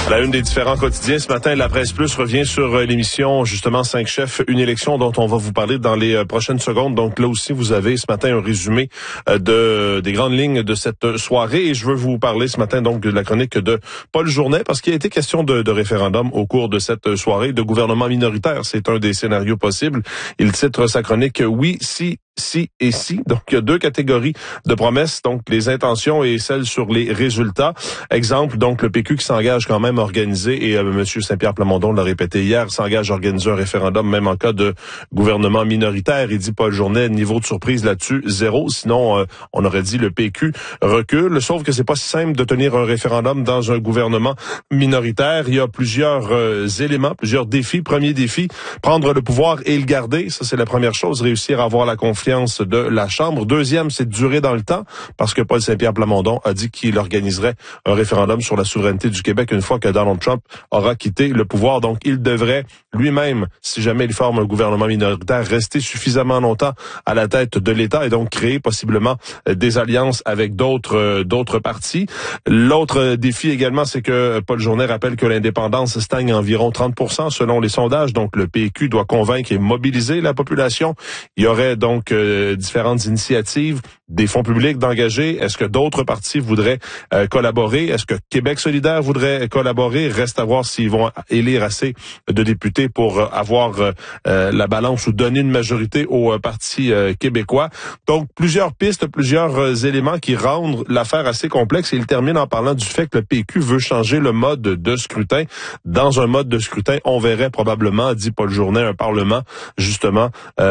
La une des différents quotidiens ce matin, la Presse Plus revient sur l'émission justement 5 chefs, une élection dont on va vous parler dans les prochaines secondes. Donc là aussi, vous avez ce matin un résumé des grandes lignes de cette soirée. Et je veux vous parler ce matin donc de la chronique de Paul Journet parce qu'il a été question de référendum au cours de cette soirée, de gouvernement minoritaire. C'est un des scénarios possibles. Il titre sa chronique « Oui, si et si ». Donc, il y a deux catégories de promesses, donc les intentions et celles sur les résultats. Exemple, donc, le PQ qui s'engage quand même à organiser, et M. Saint-Pierre Plamondon l'a répété hier, s'engage à organiser un référendum, même en cas de gouvernement minoritaire. Il dit Paul Journet, niveau de surprise là-dessus, 0. Sinon, on aurait dit le PQ recule. Sauf que c'est pas si simple de tenir un référendum dans un gouvernement minoritaire. Il y a plusieurs éléments, plusieurs défis. Premier défi, prendre le pouvoir et le garder. Ça, c'est la première chose. Réussir à avoir la confiance de la Chambre. Deuxième, c'est de durer dans le temps, parce que Paul Saint-Pierre Plamondon a dit qu'il organiserait un référendum sur la souveraineté du Québec une fois que Donald Trump aura quitté le pouvoir. Donc, il devrait lui-même, si jamais il forme un gouvernement minoritaire, rester suffisamment longtemps à la tête de l'État et donc créer possiblement des alliances avec d'autres partis. L'autre défi également, c'est que Paul Journet rappelle que l'indépendance stagne à environ 30% selon les sondages. Donc, le PQ doit convaincre et mobiliser la population. Il y aurait donc différentes initiatives, des fonds publics d'engager. Est-ce que d'autres partis voudraient collaborer? Est-ce que Québec solidaire voudrait collaborer? Reste à voir s'ils vont élire assez de députés pour avoir la balance ou donner une majorité au Parti québécois. Donc, plusieurs pistes, plusieurs éléments qui rendent l'affaire assez complexe. Et il termine en parlant du fait que le PQ veut changer le mode de scrutin. Dans un mode de scrutin, on verrait probablement, dit Paul Journet, un Parlement, justement,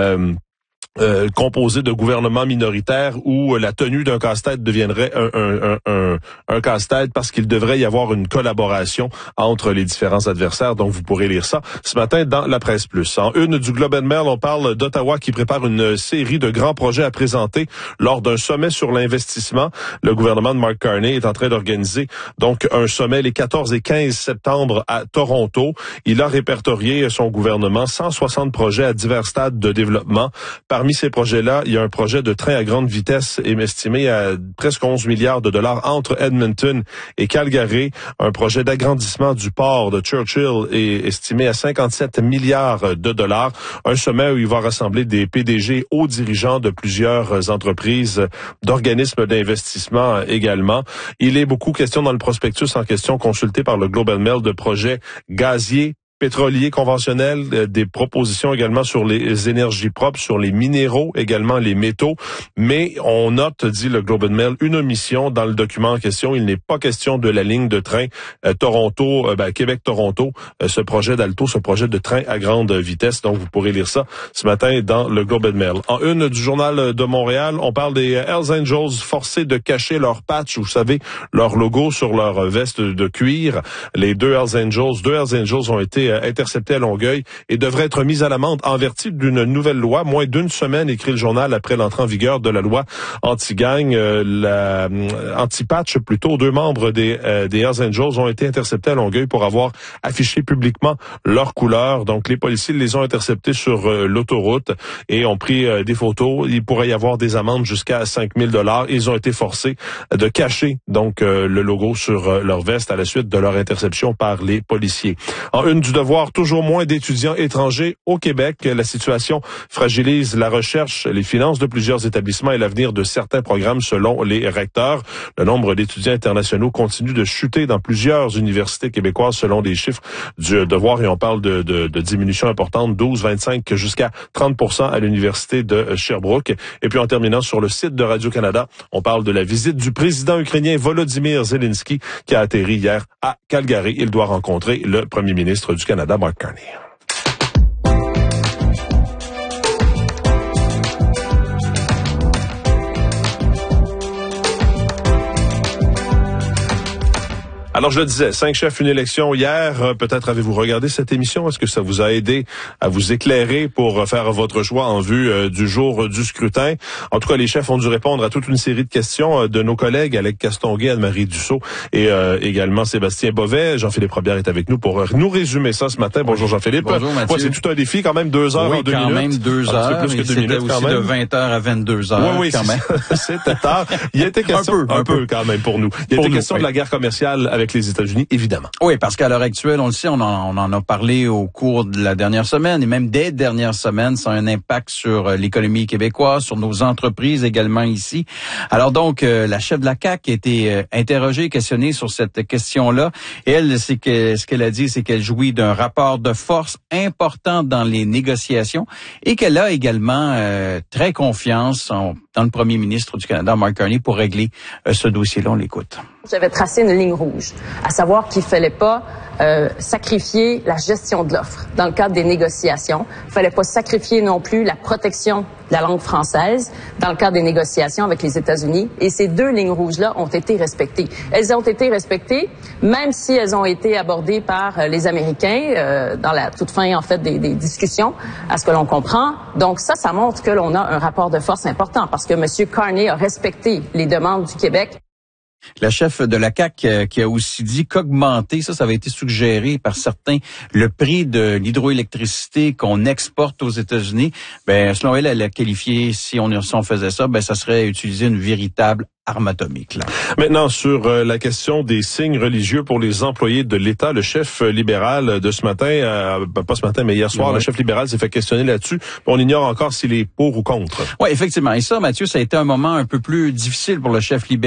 composé de gouvernements minoritaires où la tenue d'un casse-tête deviendrait un casse-tête parce qu'il devrait y avoir une collaboration entre les différents adversaires. Donc, vous pourrez lire ça ce matin dans la Presse Plus. En une du Globe and Mail, on parle d'Ottawa qui prépare une série de grands projets à présenter lors d'un sommet sur l'investissement. Le gouvernement de Mark Carney est en train d'organiser donc un sommet les 14 et 15 septembre à Toronto. Il a répertorié son gouvernement 160 projets à divers stades de développement. Parmi ces projets-là, il y a un projet de train à grande vitesse estimé à presque 11 milliards de dollars entre Edmonton et Calgary. Un projet d'agrandissement du port de Churchill est estimé à 57 milliards de dollars. Un sommet où il va rassembler des PDG hauts dirigeants de plusieurs entreprises, d'organismes d'investissement également. Il est beaucoup question dans le prospectus en question consulté par le Globe and Mail de projets gaziers, pétroliers conventionnels, des propositions également sur les énergies propres, sur les minéraux, également les métaux. Mais on note, dit le Globe and Mail, une omission dans le document en question. Il n'est pas question de la ligne de train Québec-Toronto, ce projet d'Alto, ce projet de train à grande vitesse. Donc, vous pourrez lire ça ce matin dans le Globe and Mail. En une du Journal de Montréal, on parle des Hells Angels forcés de cacher leur patch, vous savez, leur logo sur leur veste de cuir. Les deux Hells Angels ont été interceptés à Longueuil et devraient être mis à l'amende en vertu d'une nouvelle loi. Moins d'une semaine, écrit le journal, après l'entrée en vigueur de la loi anti-gang, anti-patch plutôt. Deux membres des Hells Angels ont été interceptés à Longueuil pour avoir affiché publiquement leur couleur. Donc, les policiers les ont interceptés sur l'autoroute et ont pris des photos. Il pourrait y avoir des amendes jusqu'à 5 000 $. Ils ont été forcés de cacher donc le logo sur leur veste à la suite de leur interception par les policiers. En une du Devoir, toujours moins d'étudiants étrangers au Québec. La situation fragilise la recherche, les finances de plusieurs établissements et l'avenir de certains programmes selon les recteurs. Le nombre d'étudiants internationaux continue de chuter dans plusieurs universités québécoises selon les chiffres du Devoir et on parle de diminution importante, 12, 25 jusqu'à 30% à l'université de Sherbrooke. Et puis en terminant sur le site de Radio-Canada, on parle de la visite du président ukrainien Volodymyr Zelensky qui a atterri hier à Calgary. Il doit rencontrer le premier ministre du Canada, Mark Carney. Alors, je le disais, 5 chefs, une élection hier. Peut-être avez-vous regardé cette émission? Est-ce que ça vous a aidé à vous éclairer pour faire votre choix en vue du jour du scrutin? En tout cas, les chefs ont dû répondre à toute une série de questions de nos collègues, Alec Castonguay, Anne-Marie Dussault et également Sébastien Bovet. Jean-Philippe Robillard est avec nous pour nous résumer ça ce matin. Bonjour Jean-Philippe. Bonjour Mathieu. Ouais, c'est tout un défi, quand même 2 heures en 2 minutes. Oui, quand même 2 heures. Plus que 2 minutes, quand même. De 20h à 22h. Oui, quand même. C'était tard. Il y a été question, un peu quand même pour nous. Il y a été question de la guerre commerciale avec avec les États-Unis, évidemment. Oui, parce qu'à l'heure actuelle, on le sait, on en a parlé au cours de la dernière semaine et même des dernières semaines, ça a un impact sur l'économie québécoise, sur nos entreprises également ici. Alors donc, la chef de la CAQ a été interrogée, questionnée sur cette question-là. Et elle, ce qu'elle a dit, c'est qu'elle jouit d'un rapport de force important dans les négociations et qu'elle a également très confiance dans le premier ministre du Canada, Mark Carney, pour régler ce dossier-là. On l'écoute. J'avais tracé une ligne rouge, à savoir qu'il fallait pas sacrifier la gestion de l'offre dans le cadre des négociations. Il fallait pas sacrifier non plus la protection de la langue française dans le cadre des négociations avec les États-Unis. Et ces deux lignes rouges-là ont été respectées. Elles ont été respectées, même si elles ont été abordées par les Américains dans la toute fin, en fait, des discussions, à ce que l'on comprend. Donc ça montre que l'on a un rapport de force important parce que M. Carney a respecté les demandes du Québec. La chef de la CAQ qui a aussi dit qu'augmenter, ça avait été suggéré par certains, le prix de l'hydroélectricité qu'on exporte aux États-Unis. Selon elle, elle a qualifié, si on faisait ça, ça serait utiliser une véritable arme atomique. Là. Maintenant, sur la question des signes religieux pour les employés de l'État, le chef libéral de ce matin, pas ce matin, mais hier soir, le chef libéral s'est fait questionner là-dessus. On ignore encore s'il est pour ou contre. Oui, effectivement. Et ça, Mathieu, ça a été un moment un peu plus difficile pour le chef libéral.